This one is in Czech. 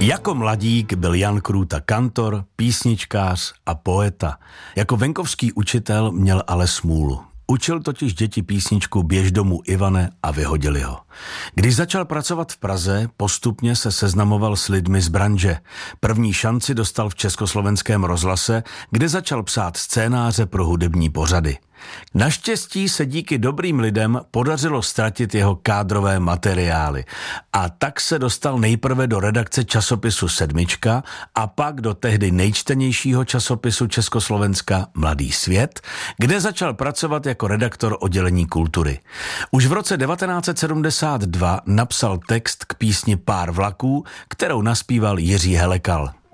Jako mladík byl Jan Krůta kantor, písničkář a poeta. Jako venkovský učitel měl ale smůlu. Učil totiž děti písničku Běž domů Ivane a vyhodili ho. Když začal pracovat v Praze, postupně se seznamoval s lidmi z branže. První šanci dostal v Československém rozhlase, kde začal psát scénáře pro hudební pořady. Naštěstí se díky dobrým lidem podařilo ztratit jeho kádrové materiály a tak se dostal nejprve do redakce časopisu Sedmička a pak do tehdy nejčtenějšího časopisu Československa Mladý svět, kde začal pracovat jako redaktor oddělení kultury. Už v roce 1972 napsal text k písni Pár vlaků, kterou naspíval Jiří Helekal.